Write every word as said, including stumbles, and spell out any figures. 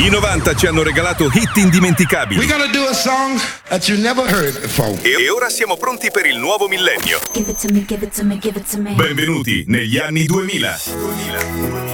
I novanta ci hanno regalato hit indimenticabili. We're gonna do a song that you never heard before. E ora siamo pronti per il nuovo millennio. Give it to me, give it to me, give it to me. Benvenuti negli anni duemila.